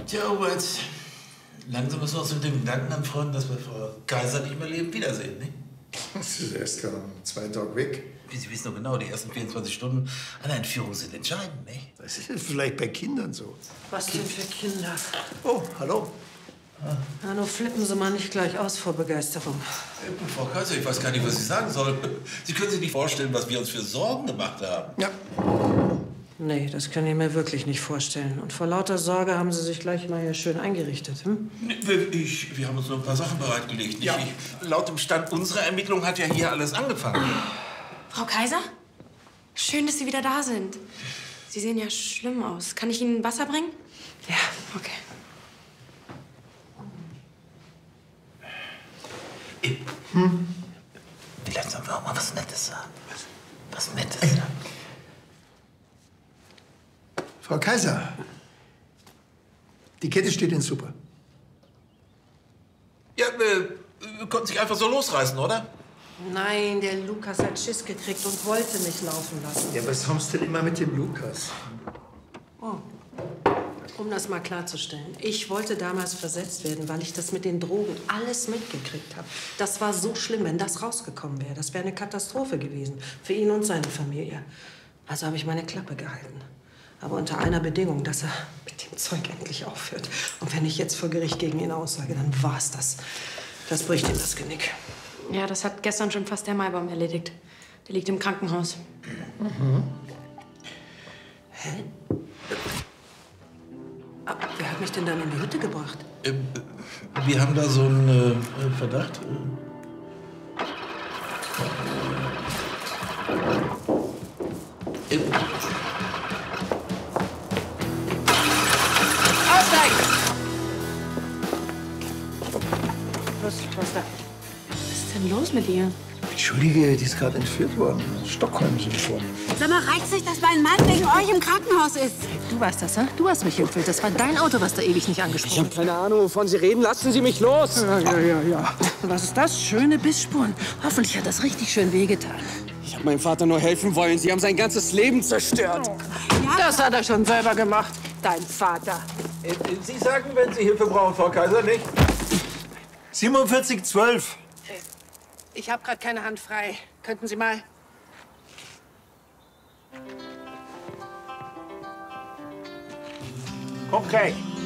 Tja, Hubert, langsam müssen wir uns mit dem Gedanken anfreunden, dass wir Frau Kaiser nicht mehr lebend wiedersehen, ne? Sie ist erst gerade 2 Tage weg. Sie wissen doch genau, die ersten 24 Stunden einer Entführung sind entscheidend, ne? Das ist vielleicht bei Kindern so. Was denn für Kinder? Oh, hallo. Na, nur flippen Sie mal nicht gleich aus vor Begeisterung. Frau Kaiser, ich weiß gar nicht, was ich sagen soll. Sie können sich nicht vorstellen, was wir uns für Sorgen gemacht haben. Ja. Nee, das kann ich mir wirklich nicht vorstellen. Und vor lauter Sorge haben Sie sich gleich mal hier schön eingerichtet, hm? Wir haben uns nur ein paar Sachen bereitgelegt. Ja. Laut dem Stand unserer Ermittlung hat ja hier alles angefangen. Frau Kaiser? Schön, dass Sie wieder da sind. Sie sehen ja schlimm aus. Kann ich Ihnen Wasser bringen? Ja. Okay. Vielleicht sollen wir auch mal was Nettes sagen. Was Nettes sagen. Frau Kaiser, die Kette steht in Super. Ja, konnten sich einfach so losreißen, oder? Nein, der Lukas hat Schiss gekriegt und wollte mich laufen lassen. Ja, was haben Sie denn immer mit dem Lukas? Oh. Um das mal klarzustellen. Ich wollte damals versetzt werden, weil ich das mit den Drogen alles mitgekriegt habe. Das war so schlimm, wenn das rausgekommen wäre. Das wäre eine Katastrophe gewesen. Für ihn und seine Familie. Also habe ich meine Klappe gehalten. Aber unter einer Bedingung, dass er mit dem Zeug endlich aufhört. Und wenn ich jetzt vor Gericht gegen ihn aussage, dann war's das. Das bricht ihm das Genick. Ja, das hat gestern schon fast der Maibaum erledigt. Der liegt im Krankenhaus. Hä? Wer hat mich denn dann in die Hütte gebracht? Wir haben da so einen Verdacht. Aussteigen! Was da? Was ist denn los mit ihr? Entschuldige, die ist gerade entführt worden. Stockholm-Syndrom. Sag mal, reicht sich, dass mein Mann wegen euch im Krankenhaus ist? Du warst das, hä? Du hast mich entführt. Das war dein Auto, was da ewig nicht angesprochen Ich habe keine Ahnung, wovon Sie reden. Lassen Sie mich los! Ja. Was ist das? Schöne Bissspuren. Hoffentlich hat das richtig schön wehgetan. Ich habe meinem Vater nur helfen wollen. Sie haben sein ganzes Leben zerstört. Das hat er schon selber gemacht, dein Vater. Sie sagen, wenn Sie Hilfe brauchen, Frau Kaiser, nicht? 4712. Ich habe gerade keine Hand frei. Könnten Sie mal... Okay.